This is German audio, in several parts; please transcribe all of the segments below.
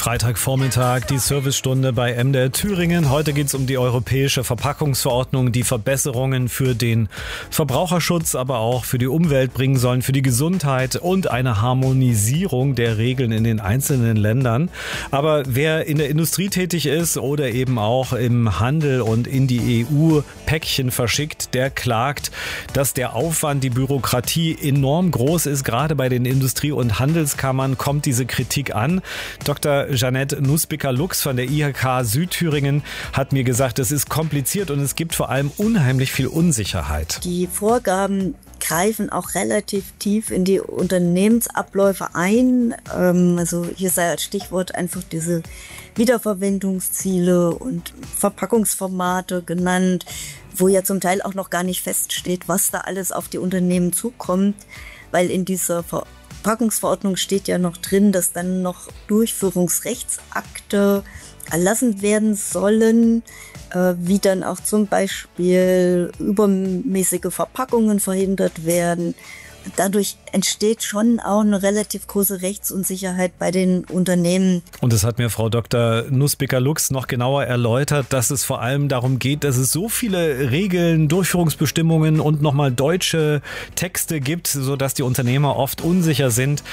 Freitagvormittag, die Servicestunde bei MDR Thüringen. Heute geht es um die europäische Verpackungsverordnung, die Verbesserungen für den Verbraucherschutz, aber auch für die Umwelt bringen sollen, für die Gesundheit und eine Harmonisierung der Regeln in den einzelnen Ländern. Aber wer in der Industrie tätig ist oder eben auch im Handel und in die EU Päckchen verschickt, der klagt, dass der Aufwand, die Bürokratie enorm groß ist. Gerade bei den Industrie- und Handelskammern kommt diese Kritik an. Dr. Jeanette Nussbicker-Lux von der IHK Südthüringen hat mir gesagt, es ist kompliziert und es gibt vor allem unheimlich viel Unsicherheit. Die Vorgaben greifen auch relativ tief in die Unternehmensabläufe ein. Also hier sei als Stichwort einfach diese Wiederverwendungsziele und Verpackungsformate genannt, wo ja zum Teil auch noch gar nicht feststeht, was da alles auf die Unternehmen zukommt, weil in dieser Verpackungsverordnung steht ja noch drin, dass dann noch Durchführungsrechtsakte erlassen werden sollen, wie dann auch zum Beispiel übermäßige Verpackungen verhindert werden. Dadurch entsteht schon auch eine relativ große Rechtsunsicherheit bei den Unternehmen. Und das hat mir Frau Dr. Nussbicker-Lux noch genauer erläutert, dass es vor allem darum geht, dass es so viele Regeln, Durchführungsbestimmungen und nochmal deutsche Texte gibt, sodass die Unternehmer oft unsicher sind,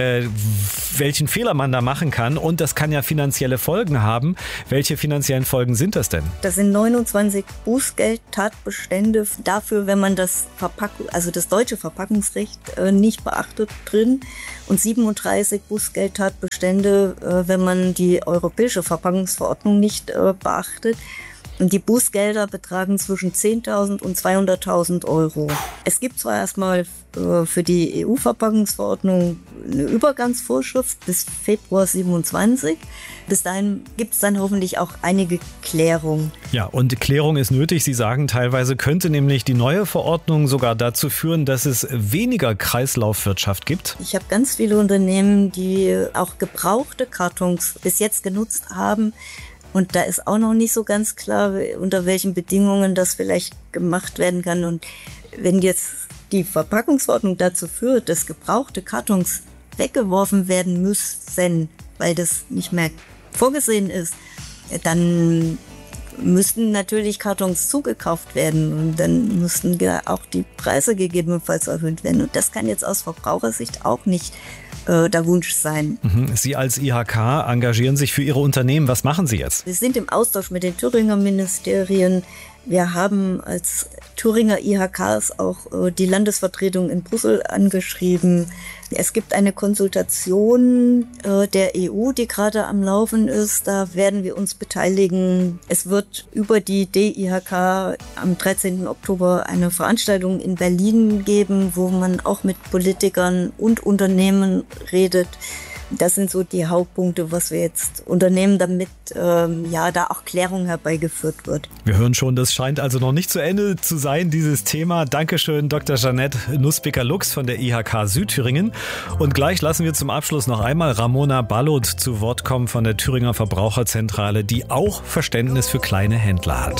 welchen Fehler man da machen kann. Und das kann ja finanzielle Folgen haben. Welche finanziellen Folgen sind das denn? Das sind 29 Bußgeldtatbestände dafür, wenn man das deutsche Verpackungsrecht nicht beachtet drin und 37 Bußgeldtatbestände, wenn man die europäische Verpackungsverordnung nicht beachtet. Und die Bußgelder betragen zwischen 10.000 und 200.000 Euro. Es gibt zwar erstmal für die EU-Verpackungsverordnung eine Übergangsvorschrift bis Februar 27. Bis dahin gibt es dann hoffentlich auch einige Klärungen. Ja, und Klärung ist nötig. Sie sagen, teilweise könnte nämlich die neue Verordnung sogar dazu führen, dass es weniger Kreislaufwirtschaft gibt. Ich habe ganz viele Unternehmen, die auch gebrauchte Kartons bis jetzt genutzt haben. Und da ist auch noch nicht so ganz klar, unter welchen Bedingungen das vielleicht gemacht werden kann. Und wenn jetzt die Verpackungsverordnung dazu führt, dass gebrauchte Kartons weggeworfen werden müssen, weil das nicht mehr vorgesehen ist, dann müssten natürlich Kartons zugekauft werden und dann müssten ja auch die Preise gegebenenfalls erhöht werden. Und das kann jetzt aus Verbrauchersicht auch nicht der Wunsch sein. Sie als IHK engagieren sich für Ihre Unternehmen. Was machen Sie jetzt? Wir sind im Austausch mit den Thüringer Ministerien. Wir haben als Thüringer IHKs auch die Landesvertretung in Brüssel angeschrieben. Es gibt eine Konsultation der EU, die gerade am Laufen ist. Da werden wir uns beteiligen. Es wird über die DIHK am 13. Oktober eine Veranstaltung in Berlin geben, wo man auch mit Politikern und Unternehmen redet. Das sind so die Hauptpunkte, was wir jetzt unternehmen, damit da auch Klärung herbeigeführt wird. Wir hören schon, das scheint also noch nicht zu Ende zu sein, dieses Thema. Dankeschön, Dr. Jeanette Nussbicker-Lux von der IHK Südthüringen. Und gleich lassen wir zum Abschluss noch einmal Ramona Ballot zu Wort kommen von der Thüringer Verbraucherzentrale, die auch Verständnis für kleine Händler hat.